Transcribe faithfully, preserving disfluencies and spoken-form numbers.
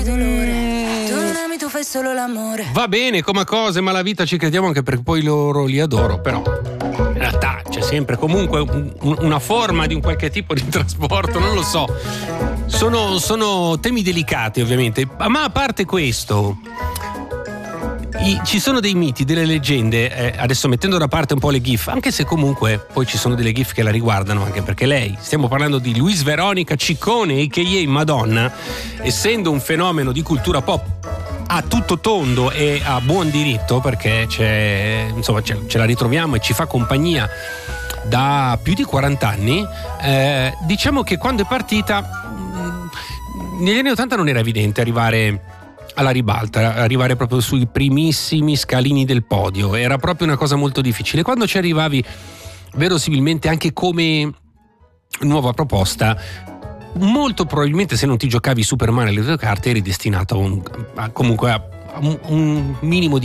dolore. Tu non ami, tu fai solo l'amore. Va bene, come cose, ma la vita ci crediamo anche perché poi loro li adoro, però in realtà c'è sempre comunque un, un, una forma di un qualche tipo di trasporto, non lo so. Sono, sono temi delicati ovviamente, ma a parte questo, i, ci sono dei miti, delle leggende, eh, adesso mettendo da parte un po' le gif, anche se comunque poi ci sono delle gif che la riguardano, anche perché lei, stiamo parlando di Luis Veronica Ciccone a k a. Madonna, essendo un fenomeno di cultura pop a tutto tondo e a buon diritto, perché c'è, insomma, ce, ce la ritroviamo e ci fa compagnia da più di quaranta anni, eh, diciamo che quando è partita mh, negli anni ottanta non era evidente arrivare alla ribalta, arrivare proprio sui primissimi scalini del podio, era proprio una cosa molto difficile. Quando ci arrivavi verosimilmente anche come nuova proposta, molto probabilmente se non ti giocavi Super Mario alle tue carte eri destinato a un, a, comunque a un, un minimo di